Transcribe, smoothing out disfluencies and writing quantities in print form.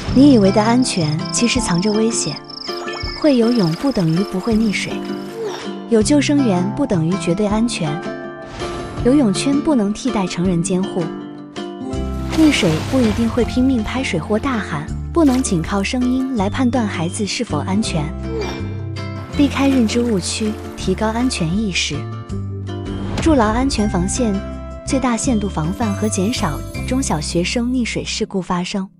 你以为的安全，其实藏着危险。会游泳不等于不会溺水，有救生员不等于绝对安全，游泳圈不能替代成人监护。溺水不一定会拼命拍水或大喊，不能仅靠声音来判断孩子是否安全。避开认知误区，提高安全意识，筑牢安全防线，最大限度防范和减少中小学生溺水事故发生。